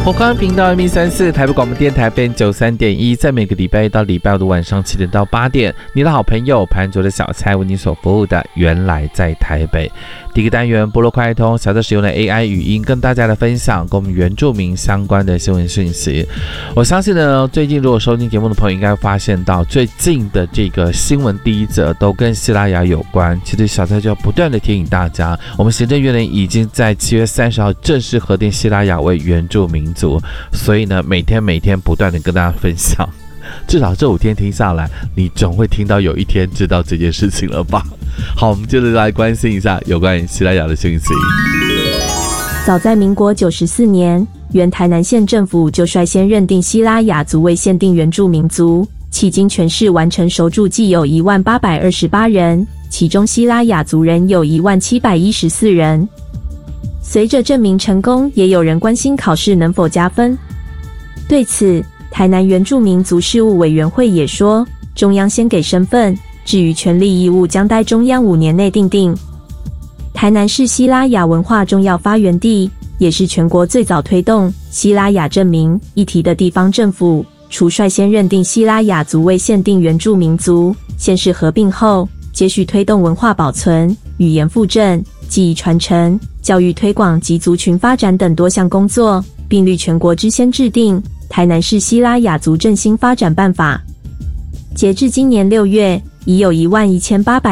火光频道 M34 台北广播电台 FM 93.1，在每个礼拜一到礼拜五的晚上7点到8点，你的好朋友潘卓的小菜为你所服务的原来在台北。第一个单元部落快通，小菜使用的 AI 语音跟大家的分享跟我们原住民相关的新闻讯息。我相信呢，最近如果收听节目的朋友应该会发现到，最近的这个新闻第一则都跟西拉雅有关。其实小菜就要不断的提醒大家，我们行政院呢已经在7月30号正式核定西拉雅为原住民族，所以呢每天不断的跟大家分享，至少这5天听下来，你总会听到有一天知道这件事情了吧。好，我们接着来关心一下有关于西拉雅的讯息。 早在民国94年，原台南县政府就率先认定西拉雅族为限定原住民族，迄今全市完成手注计有10828人，其中西拉雅族人有10714人。随着证明成功，也有人关心考试能否加分。对此，台南原住民族事务委员会也说，中央先给身份，至于权利义务将待中央5年内订定。台南是西拉雅文化重要发源地，也是全国最早推动西拉雅证明议题的地方政府。除率先认定西拉雅族为限定原住民族，县市合并后，接续推动文化保存、语言复振、技艺传承、教育推广及族群发展等多项工作，并率全国之先制定台南市西拉雅族振兴发展办法。截至今年6月，已有11800